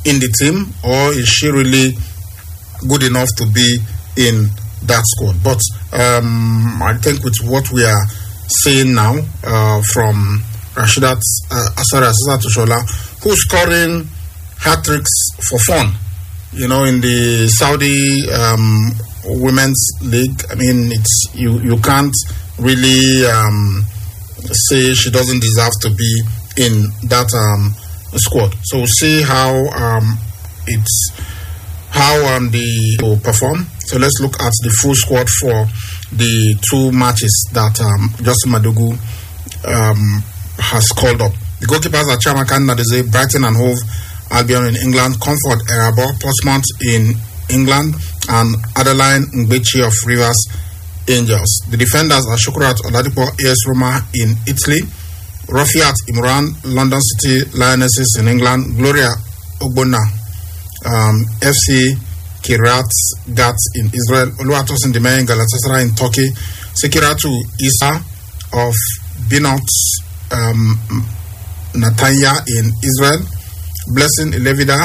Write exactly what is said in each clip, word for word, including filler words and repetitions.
in the team, or is she really good enough to be in that squad? But um, I think with what we are seeing now uh, from Rasheedat uh, Asare Asisat Oshoala, who's scoring hat-tricks for fun, you know, in the Saudi um, Women's League. I mean, it's you, you can't really um, say she doesn't deserve to be in that um, squad. So we'll see how um, it's how um, the will perform. So let's look at the full squad for the two matches that um, Justin Madugu um, has called up. The goalkeepers are Chiamaka Nnadozie, Brighton and Hove Albion in England, Comfort Erabo, Portsmouth in England, and Adeline Ngbechi of Rivers Angels. The defenders are Shukurat Oladipo, A S Roma in Italy, Rafiat Imran, London City Lionesses in England, Gloria Ogbonna, um, F C Kiryat Gat in Israel, Oluwatosin Dime Galatasaray in Turkey, Sekiratu Isa of Binot um, Natanya in Israel, Blessing Elevida.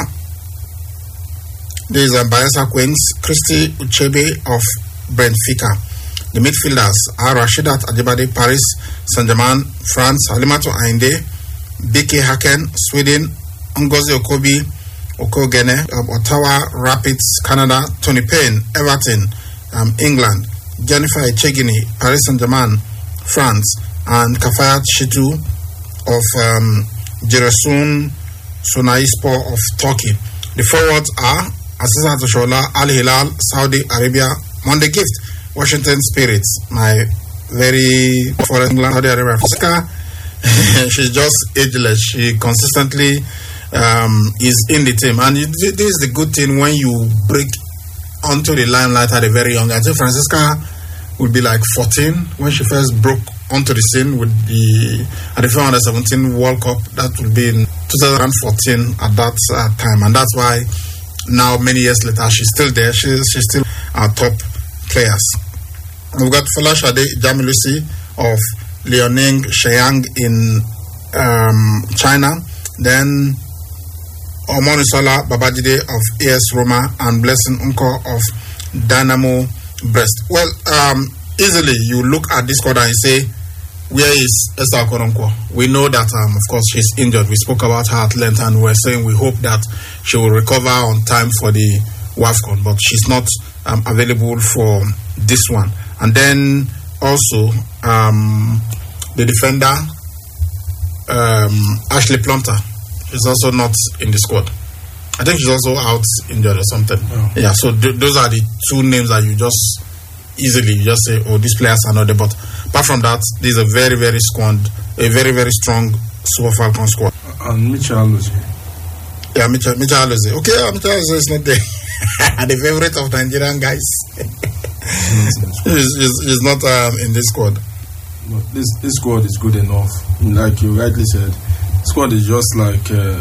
There is a Bayelsa Queens, Christy Uchebe of Benfica. The midfielders are Rasheedat Ajibade, Paris Saint-Germain, France, Halimatu Ainde, B K Haken, Sweden, Ngozi Okobi, Okogene, um, Ottawa Rapids, Canada, Tony Payne, Everton, um, England, Jennifer Echegini, Paris Saint-Germain, France, and Kafayat Shitu of um, Giresun Sonaispor of Turkey. The forwards are Asisat Oshoala, Al Hilal, Saudi Arabia, Monday Gift, Washington Spirits, my very for England, Saudi Arabia. She's just ageless. She consistently um, is in the team, and this is the good thing when you break onto the limelight at a very young age. I think Francisca would be like fourteen when she first broke onto the scene with the at the FIFA Under seventeen World Cup. That would be in two thousand fourteen at that uh, time, and that's why now many years later she's still there. She's she's still our top players. We've got Folashade Jamilusi of Liaoning Shenyang in um, China, then Omonisola Babajide of A S Roma, and Blessing Unko of Dynamo Brest. Well, um, easily you look at this squad and you say, where is Esther Okoronkwo? We know that, um, of course, she's injured. We spoke about her at length, and we're saying we hope that she will recover on time for the WAFCON, but she's not um, available for this one. And then also um, the defender, um, Ashley Plumter, is also not in the squad. I think she's also out injured or something. Oh. Yeah, so th- those are the two names that you just easily you just say, oh, these players are not there. But apart from that, this is a very, very squad, a very, very strong Super Falcon squad. And Mitchell Alozie. Yeah, Mitchell, Mitchell Alozie. Okay, uh, Mitchell Alozie is not there. The favorite of Nigerian guys. he's, he's, he's not um, in this squad. But this this squad is good enough. Like you rightly said, the squad is just like uh,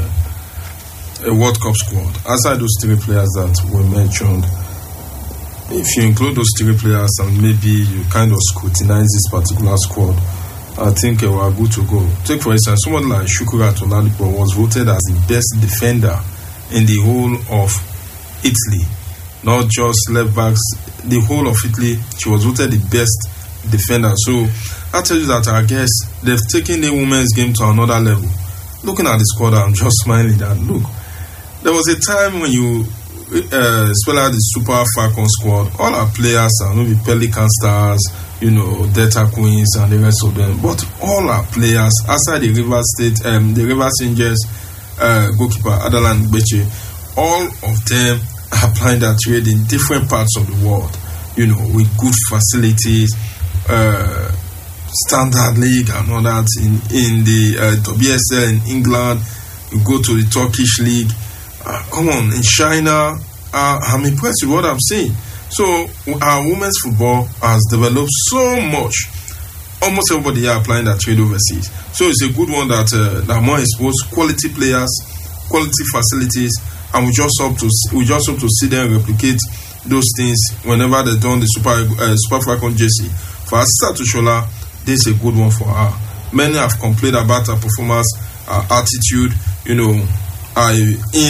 a World Cup squad. Aside those three players that were mentioned, if you include those three players and maybe you kind of scrutinize this particular squad, I think uh, we are good to go. Take for instance, someone like Shukurat Oladipo was voted as the best defender in the whole of Italy, not just left backs, the whole of Italy. She was voted the best defender. So I tell you that I guess they've taken the women's game to another level. Looking at the squad, I'm just smiling that look, there was a time when you uh, spell out the Super Falcon squad, all our players are maybe Pelican Stars, you know, Delta Queens and the rest of them, but all our players outside the Rivers State, um, the Rivers Angels uh, goalkeeper Adeline Ngbechi, all of them are applying their trade in different parts of the world, you know, with good facilities, uh, standard league and all that in, in the uh, W S L in England. You go to the Turkish league. Uh, come on, in China, uh, I'm impressed with what I'm seeing. So our women's football has developed so much. Almost everybody here applying that trade overseas. So it's a good one that uh, that more exposed quality players, quality facilities, and we just hope to we just hope to see them replicate those things whenever they done the Super uh, Super Falcon J C. For Asisat Oshoala, this is a good one for her. Many have complained about her performance, her attitude, you know, her in